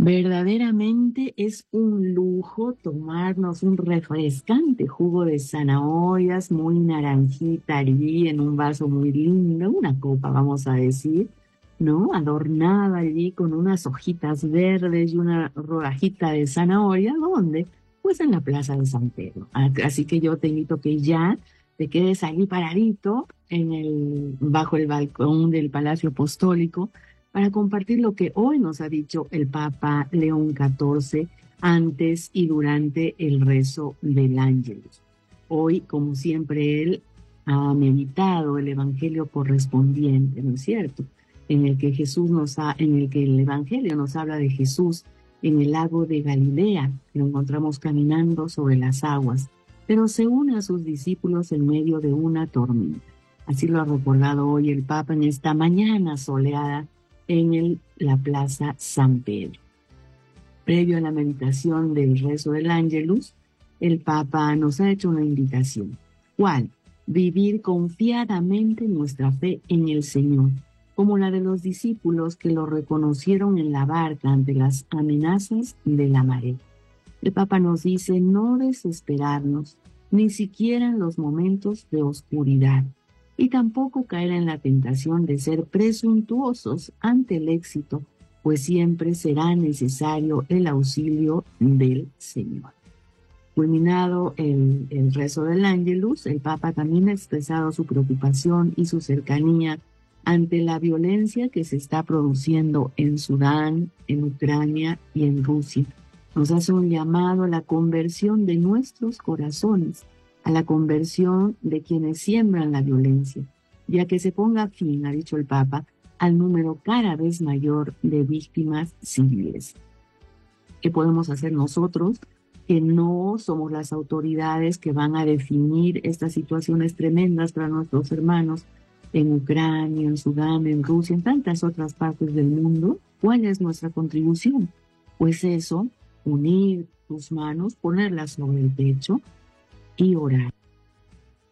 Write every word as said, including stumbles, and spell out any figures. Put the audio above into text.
Verdaderamente es un lujo tomarnos un refrescante jugo de zanahorias, muy naranjita allí en un vaso muy lindo, una copa vamos a decir, ¿no? Adornada allí con unas hojitas verdes y una rodajita de zanahoria. ¿Dónde? Pues en la Plaza de San Pedro. A- Así que yo te invito que ya te quedes ahí paradito en el, bajo el balcón del Palacio Apostólico para compartir lo que hoy nos ha dicho el Papa León catorce antes y durante el rezo del Ángelus. Hoy, como siempre, él ha meditado el Evangelio correspondiente, ¿no es cierto? En el que Jesús nos ha, en el que el Evangelio nos habla de Jesús en el lago de Galilea, que lo encontramos caminando sobre las aguas, pero se une a sus discípulos en medio de una tormenta. Así lo ha recordado hoy el Papa en esta mañana soleada en el- la Plaza San Pedro. Previo a la meditación del rezo del Ángelus, el Papa nos ha hecho una invitación. ¿Cuál? Vivir confiadamente nuestra fe en el Señor, como la de los discípulos que lo reconocieron en la barca ante las amenazas de la marea. El Papa nos dice no desesperarnos, ni siquiera en los momentos de oscuridad, y tampoco caer en la tentación de ser presuntuosos ante el éxito, pues siempre será necesario el auxilio del Señor. Culminado el, el rezo del Ángelus, el Papa también ha expresado su preocupación y su cercanía ante la violencia que se está produciendo en Sudán, en Ucrania y en Rusia. Nos hace un llamado a la conversión de nuestros corazones, a la conversión de quienes siembran la violencia, ya que se ponga fin, ha dicho el Papa, al número cada vez mayor de víctimas civiles. ¿Qué podemos hacer nosotros, que no somos las autoridades que van a definir estas situaciones tremendas para nuestros hermanos en Ucrania, en Sudán, en Rusia, en tantas otras partes del mundo? ¿Cuál es nuestra contribución? Pues eso, unir tus manos, ponerlas sobre el pecho y orar.